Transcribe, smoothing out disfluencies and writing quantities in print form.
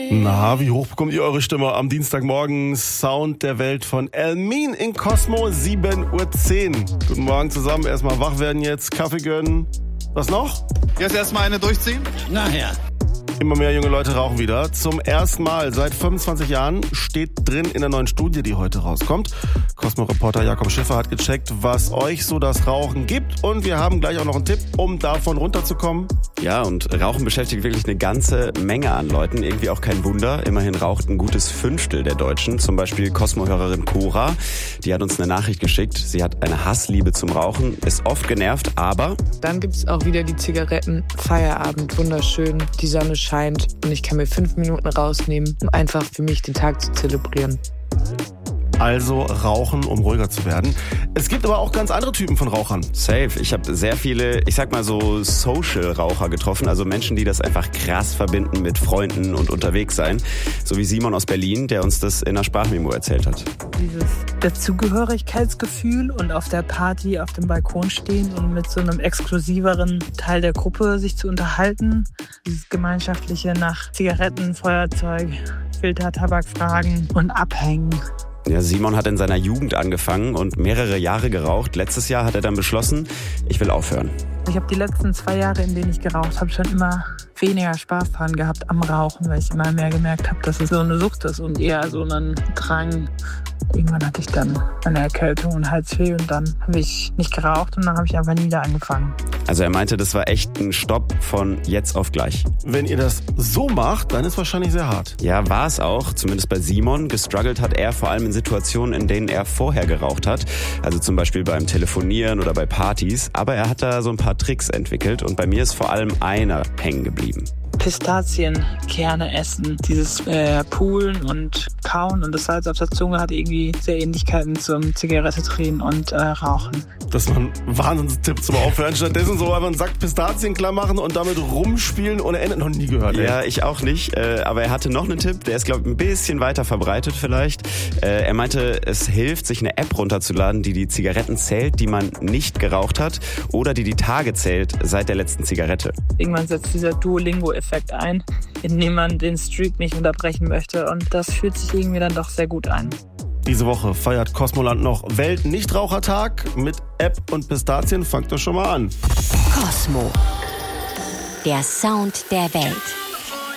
Na, wie hoch bekommt ihr eure Stimme am Dienstagmorgen? Sound der Welt von Elmin in Cosmo, 7:10 Uhr. Guten Morgen zusammen, erstmal wach werden jetzt, Kaffee gönnen. Was noch? Jetzt erstmal eine durchziehen? Nachher. Immer mehr junge Leute rauchen wieder. Zum ersten Mal seit 25 Jahren steht drin in der neuen Studie, die heute rauskommt. Cosmo-Reporter Jakob Schiffer hat gecheckt, was euch so das Rauchen gibt. Und wir haben gleich auch noch einen Tipp, um davon runterzukommen. Ja, und Rauchen beschäftigt wirklich eine ganze Menge an Leuten. Irgendwie auch kein Wunder. Immerhin raucht ein gutes Fünftel der Deutschen. Zum Beispiel Cosmo-Hörerin Cora. Die hat uns eine Nachricht geschickt. Sie hat eine Hassliebe zum Rauchen, ist oft genervt, aber... Dann gibt's auch wieder die Zigaretten. Feierabend, wunderschön. Die Sonne scheint und ich kann mir 5 Minuten rausnehmen, um einfach für mich den Tag zu zelebrieren. Also rauchen, um ruhiger zu werden. Es gibt aber auch ganz andere Typen von Rauchern. Safe. Ich habe sehr viele, ich sag mal so Social-Raucher getroffen, also Menschen, die das einfach krass verbinden mit Freunden und unterwegs sein. So wie Simon aus Berlin, der uns das in einer Sprachmemo erzählt hat. Dieses Dazugehörigkeitsgefühl und auf der Party auf dem Balkon stehen und mit so einem exklusiveren Teil der Gruppe sich zu unterhalten. Dieses gemeinschaftliche nach Zigaretten, Feuerzeug, Filter, Tabak fragen und abhängen. Ja, Simon hat in seiner Jugend angefangen und mehrere Jahre geraucht. Letztes Jahr hat er dann beschlossen, ich will aufhören. Ich habe die letzten 2 Jahre, in denen ich geraucht habe, schon immer weniger Spaß dran gehabt am Rauchen, weil ich immer mehr gemerkt habe, dass es so eine Sucht ist und eher so einen Drang. Irgendwann hatte ich dann eine Erkältung und Halsweh und dann habe ich nicht geraucht und dann habe ich einfach nie wieder angefangen. Also er meinte, das war echt ein Stopp von jetzt auf gleich. Wenn ihr das so macht, dann ist es wahrscheinlich sehr hart. Ja, war es auch, zumindest bei Simon. Gestruggelt hat er vor allem in Situationen, in denen er vorher geraucht hat. Also zum Beispiel beim Telefonieren oder bei Partys. Aber er hat da so ein paar Tricks entwickelt und bei mir ist vor allem einer hängen geblieben. Pistazienkerne essen, dieses Poolen und Kauen und das Salz auf der Zunge hat irgendwie sehr Ähnlichkeiten zum Zigarette drehen und Rauchen. Das ist ein Wahnsinnstipp zum Aufhören. Stattdessen so einfach einen Sack Pistazien klar machen und damit rumspielen ohne Ende. Noch nie gehört. Ey. Ja, ich auch nicht. Aber er hatte noch einen Tipp, der ist, glaube ich, ein bisschen weiter verbreitet vielleicht. Er meinte, es hilft, sich eine App runterzuladen, die Zigaretten zählt, die man nicht geraucht hat oder die Tage zählt seit der letzten Zigarette. Irgendwann setzt dieser Duolingo-Effekt ein, indem man den Streak nicht unterbrechen möchte und das fühlt sich irgendwie dann doch sehr gut an. Diese Woche feiert Cosmoland noch Welt-Nichtrauchertag mit App und Pistazien. Fangt doch schon mal an. Cosmo. Der Sound der Welt.